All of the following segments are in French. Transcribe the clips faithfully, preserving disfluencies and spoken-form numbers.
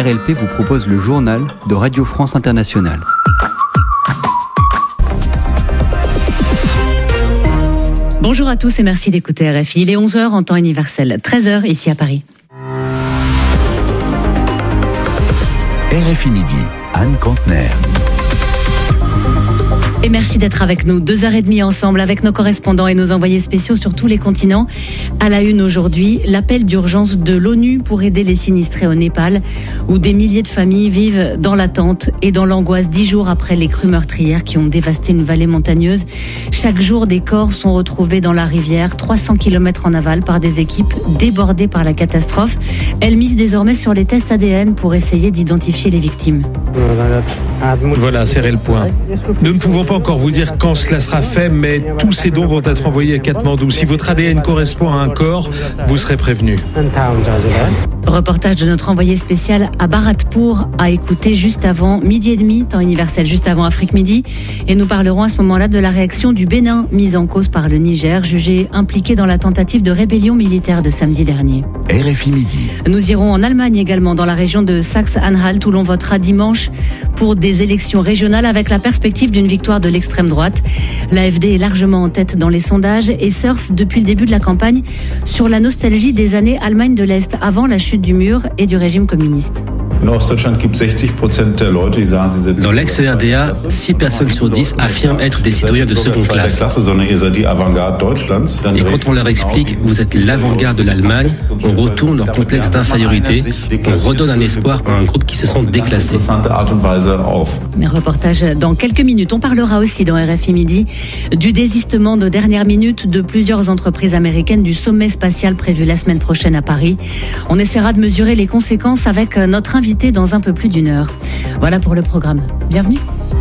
R L P vous propose le journal de Radio France Internationale. Bonjour à tous et merci d'écouter R F I. Il est onze heures en temps universel, treize heures ici à Paris. R F I Midi, Anne Contener. Et merci d'être avec nous, deux heures et demie ensemble avec nos correspondants et nos envoyés spéciaux sur tous les continents. À la une aujourd'hui, l'appel d'urgence de l'ONU pour aider les sinistrés au Népal, où des milliers de familles vivent dans l'attente et dans l'angoisse dix jours après les crues meurtrières qui ont dévasté une vallée montagneuse. Chaque jour, des corps sont retrouvés dans la rivière, trois cents kilomètres en aval, par des équipes débordées par la catastrophe. Elles misent désormais sur les tests A D N pour essayer d'identifier les victimes. Voilà, serrez le point. Nous ne pouvons pas encore vous dire quand cela sera fait, mais tous ces dons vont être envoyés à Katmandou. Si votre A D N correspond à un corps, vous serez prévenu. Reportage de notre envoyé spécial à Bharatpur, à écouter juste avant midi et demi, temps universel juste avant Afrique Midi. Et nous parlerons à ce moment-là de la réaction du Bénin, mise en cause par le Niger, jugé impliqué dans la tentative de rébellion militaire de samedi dernier. R F I Midi. Nous irons en Allemagne également, dans la région de Saxe-Anhalt, où l'on votera dimanche pour des élections régionales avec la perspective d'une victoire de l'extrême droite. L'A F D est largement en tête dans les sondages et surfe depuis le début de la campagne sur la nostalgie des années Allemagne de l'Est, avant la chute du mur et du régime communiste. Dans l'ex-R D A, six personnes sur dix affirment être des citoyens de seconde classe. Et quand on leur explique « vous êtes l'avant-garde de l'Allemagne », on retourne leur complexe d'infériorité, on redonne un espoir à un groupe qui se sent déclassé. Reportage dans quelques minutes. On parlera aussi dans R F I Midi du désistement de dernière minute de plusieurs entreprises américaines du sommet spatial prévu la semaine prochaine à Paris. On essaiera de mesurer les conséquences avec notre invité dans un peu plus d'une heure. Voilà pour le programme. Bienvenue.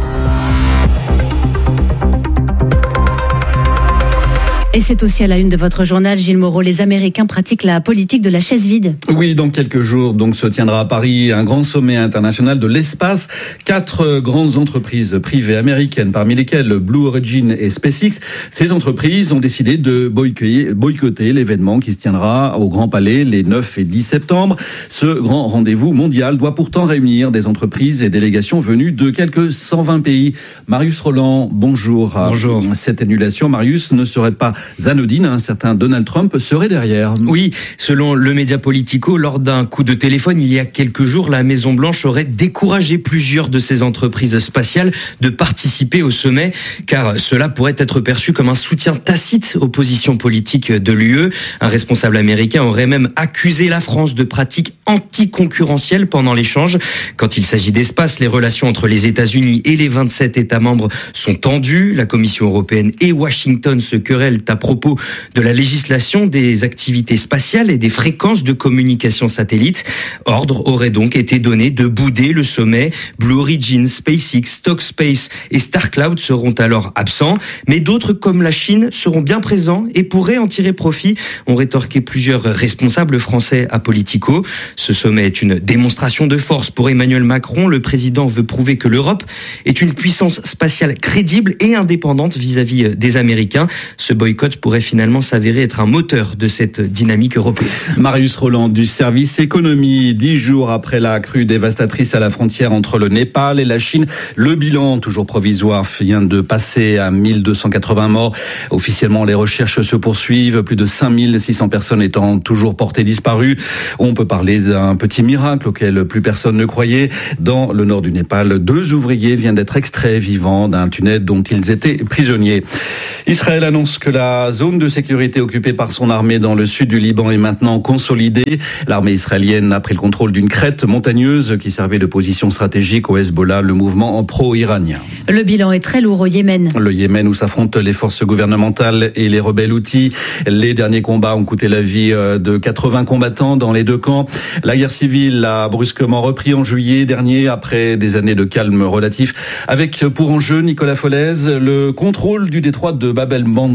Et c'est aussi à la une de votre journal, Gilles Moreau. Les Américains pratiquent la politique de la chaise vide. Oui, dans quelques jours, donc, se tiendra à Paris un grand sommet international de l'espace. Quatre grandes entreprises privées américaines, parmi lesquelles Blue Origin et SpaceX. Ces entreprises ont décidé de boycotter, boycotter l'événement qui se tiendra au Grand Palais les neuf et dix septembre. Ce grand rendez-vous mondial doit pourtant réunir des entreprises et délégations venues de quelques cent vingt pays. Marius Roland, bonjour. Bonjour. Cette annulation, Marius, ne serait pas anodine, un certain Donald Trump serait derrière. Oui, selon le média Politico, lors d'un coup de téléphone il y a quelques jours, la Maison-Blanche aurait découragé plusieurs de ses entreprises spatiales de participer au sommet, car cela pourrait être perçu comme un soutien tacite aux positions politiques de l'U E. Un responsable américain aurait même accusé la France de pratiques anticoncurrentielles pendant l'échange. Quand il s'agit d'espace, les relations entre les États-Unis et les vingt-sept États membres sont tendues. La Commission européenne et Washington se querellent à propos de la législation des activités spatiales et des fréquences de communication satellite. Ordre aurait donc été donné de bouder le sommet. Blue Origin, SpaceX, Talkspace et StarCloud seront alors absents, mais d'autres comme la Chine seront bien présents et pourraient en tirer profit, ont rétorqué plusieurs responsables français à Politico. Ce sommet est une démonstration de force pour Emmanuel Macron. Le président veut prouver que l'Europe est une puissance spatiale crédible et indépendante vis-à-vis des Américains. Ce boycott pourrait finalement s'avérer être un moteur de cette dynamique européenne. Marius Roland du service économie. Dix jours après la crue dévastatrice à la frontière entre le Népal et la Chine, le bilan, toujours provisoire, vient de passer à mille deux cent quatre-vingts morts. Officiellement, les recherches se poursuivent. Plus de cinq mille six cents personnes étant toujours portées disparues. On peut parler d'un petit miracle auquel plus personne ne croyait. Dans le nord du Népal, deux ouvriers viennent d'être extraits vivants d'un tunnel dont ils étaient prisonniers. Israël annonce que la zone de sécurité occupée par son armée dans le sud du Liban est maintenant consolidée. L'armée israélienne a pris le contrôle d'une crête montagneuse qui servait de position stratégique au Hezbollah, le mouvement pro-iranien. Le bilan est très lourd au Yémen. Le Yémen où s'affrontent les forces gouvernementales et les rebelles houthis. Les derniers combats ont coûté la vie de quatre-vingts combattants dans les deux camps. La guerre civile a brusquement repris en juillet dernier après des années de calme relatif. Avec pour enjeu, Nicolas Folez, le contrôle du détroit de Bab el-Mandeb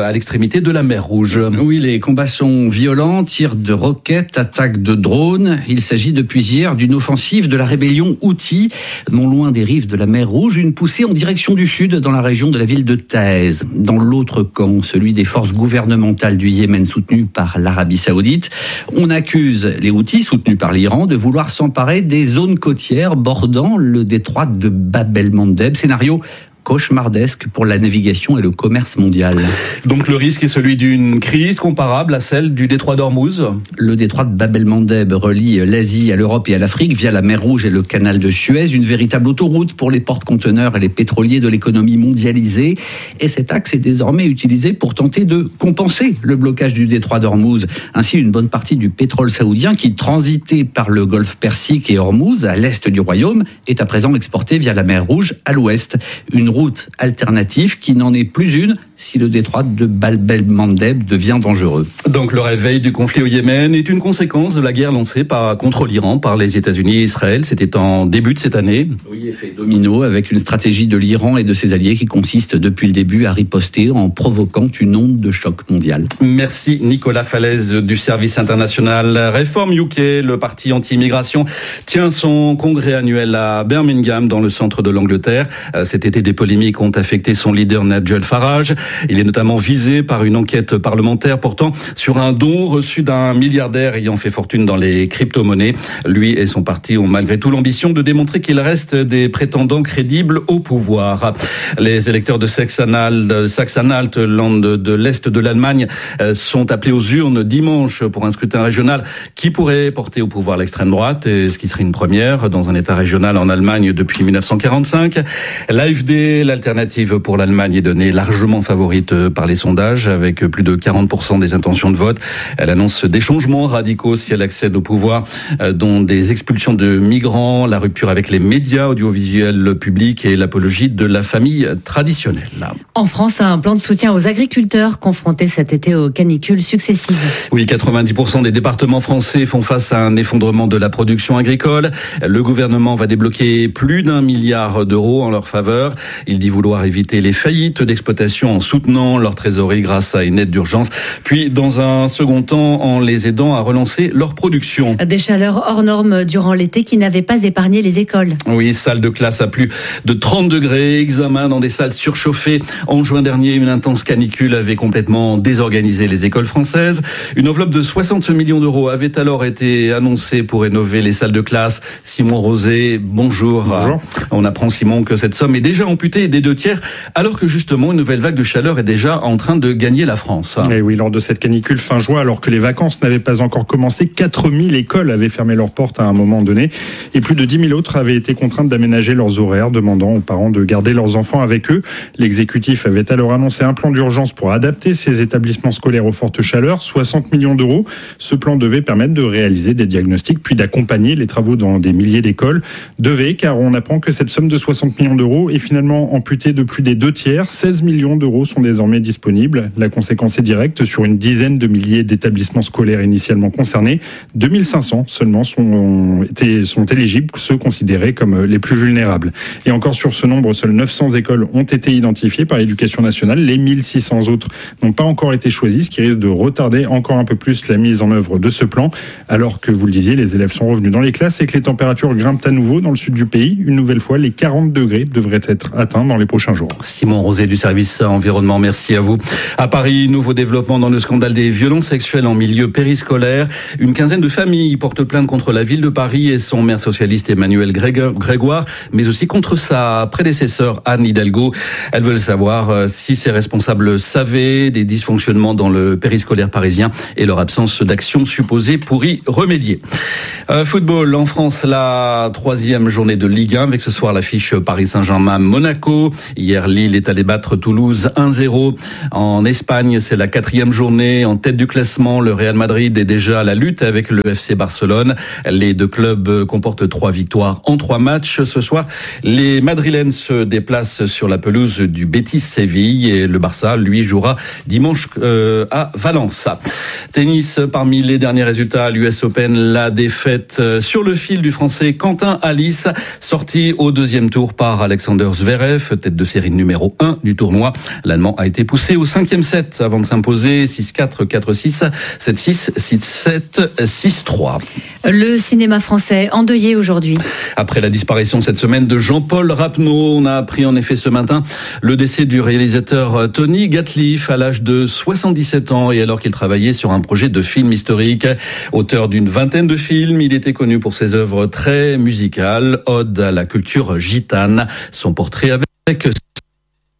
à l'extrémité de la mer Rouge. Oui, les combats sont violents, tirs de roquettes, attaques de drones. Il s'agit depuis hier d'une offensive de la rébellion Houthi, non loin des rives de la mer Rouge, une poussée en direction du sud dans la région de la ville de Taïz. Dans l'autre camp, celui des forces gouvernementales du Yémen soutenues par l'Arabie Saoudite, on accuse les Houthis, soutenus par l'Iran, de vouloir s'emparer des zones côtières bordant le détroit de Bab el-Mandeb. Scénario cauchemardesque pour la navigation et le commerce mondial. Donc le risque est celui d'une crise comparable à celle du détroit d'Ormuz. Le détroit de Bab el-Mandeb relie l'Asie à l'Europe et à l'Afrique via la mer Rouge et le canal de Suez, une véritable autoroute pour les porte-conteneurs et les pétroliers de l'économie mondialisée. Et cet axe est désormais utilisé pour tenter de compenser le blocage du détroit d'Ormuz. Ainsi, une bonne partie du pétrole saoudien qui transitait par le golfe Persique et Ormuz à l'est du royaume est à présent exporté via la mer Rouge à l'ouest. Une route alternative qui n'en est plus une si le détroit de Bab el-Mandeb devient dangereux. Donc le réveil du conflit au Yémen est une conséquence de la guerre lancée par, contre l'Iran par les États-Unis et Israël. C'était en début de cette année. Oui, effet domino avec une stratégie de l'Iran et de ses alliés qui consiste depuis le début à riposter en provoquant une onde de choc mondial. Merci Nicolas Falaise du service international Reform U K. Le parti anti-immigration tient son congrès annuel à Birmingham dans le centre de l'Angleterre. Cet été, des polémiques ont affecté son leader Nigel Farage. Il est notamment visé par une enquête parlementaire portant sur un don reçu d'un milliardaire ayant fait fortune dans les crypto-monnaies. Lui et son parti ont malgré tout l'ambition de démontrer qu'il reste des prétendants crédibles au pouvoir. Les électeurs de Saxe-Anhalt, land de l'Est de l'Allemagne, sont appelés aux urnes dimanche pour un scrutin régional qui pourrait porter au pouvoir l'extrême droite, et ce qui serait une première dans un État régional en Allemagne depuis dix-neuf cent quarante-cinq. L'A F D, l'alternative pour l'Allemagne, est donnée largement favorite par les sondages, avec plus de quarante pour cent des intentions de vote. Elle annonce des changements radicaux si elle accède au pouvoir, dont des expulsions de migrants, la rupture avec les médias audiovisuels publics et l'apologie de la famille traditionnelle. En France, un plan de soutien aux agriculteurs confrontés cet été aux canicules successives. Oui, quatre-vingt-dix pour cent des départements français font face à un effondrement de la production agricole. Le gouvernement va débloquer plus d'un milliard d'euros en leur faveur. Il dit vouloir éviter les faillites d'exploitation en soutenant leur trésorerie grâce à une aide d'urgence, puis dans un second temps en les aidant à relancer leur production. Des chaleurs hors normes durant l'été qui n'avaient pas épargné les écoles. Oui, salle de classe à plus de trente degrés, examen dans des salles surchauffées. En juin dernier, une intense canicule avait complètement désorganisé les écoles françaises. Une enveloppe de soixante millions d'euros avait alors été annoncée pour rénover les salles de classe. Simon Rosé, bonjour. Bonjour. On apprend, Simon, que cette somme est déjà amputée des deux tiers, alors que justement une nouvelle vague de chaleur est déjà en train de gagner la France. Et oui, lors de cette canicule fin juin, alors que les vacances n'avaient pas encore commencé, quatre mille écoles avaient fermé leurs portes à un moment donné, et plus de dix mille autres avaient été contraintes d'aménager leurs horaires, demandant aux parents de garder leurs enfants avec eux. L'exécutif avait alors annoncé un plan d'urgence pour adapter ces établissements scolaires aux fortes chaleurs, soixante millions d'euros. Ce plan devait permettre de réaliser des diagnostics, puis d'accompagner les travaux dans des milliers d'écoles. Devait, car on apprend que cette somme de soixante millions d'euros est finalement amputée de plus des deux tiers. seize millions d'euros sont désormais disponibles. La conséquence est directe sur une dizaine de milliers d'établissements scolaires initialement concernés. deux mille cinq cents seulement sont, sont éligibles, ceux considérés comme les plus vulnérables. Et encore sur ce nombre, seules neuf cents écoles ont été identifiées par l'Éducation nationale. Les mille six cents autres n'ont pas encore été choisis, ce qui risque de retarder encore un peu plus la mise en œuvre de ce plan. Alors que, vous le disiez, les élèves sont revenus dans les classes et que les températures grimpent à nouveau dans le sud du pays. Une nouvelle fois, les quarante degrés devraient être atteints dans les prochains jours. Simon Rosé du service environnement, merci à vous. À Paris, nouveau développement dans le scandale des violences sexuelles en milieu périscolaire. Une quinzaine de familles portent plainte contre la ville de Paris et son maire socialiste Emmanuel Grégoire, mais aussi contre sa prédécesseur Anne Hidalgo. Elles veulent savoir si ces responsables savaient des dysfonctionnements dans le périscolaire parisien et leur absence d'action supposée pour y remédier. Euh, football en France, la troisième journée de Ligue un avec ce soir l'affiche Paris Saint-Germain-Monaco. Hier, Lille est allé battre Toulouse un zéro. En Espagne, c'est la quatrième journée. En tête du classement, le Real Madrid est déjà à la lutte avec le F C Barcelone. Les deux clubs comportent trois victoires en trois matchs. Ce soir, les Madrilènes se déplacent sur la pelouse du Betis Séville et le Barça, lui, jouera dimanche euh, à Valence. Tennis, parmi les derniers résultats, l'U S Open, la défaite sept. Sur le fil du français Quentin Alice, sorti au deuxième tour par Alexander Zverev, tête de série numéro un du tournoi. L'Allemand a été poussé au cinquième set avant de s'imposer six quatre, quatre six, sept six, six sept, six trois. Le cinéma français endeuillé aujourd'hui. Après la disparition cette semaine de Jean-Paul Rapneau, on a appris en effet ce matin le décès du réalisateur Tony Gatliff à l'âge de soixante-dix-sept ans et alors qu'il travaillait sur un projet de film historique. Auteur d'une vingtaine de films, il était connu pour ses œuvres très musicales, Ode à la culture gitane. Son portrait avec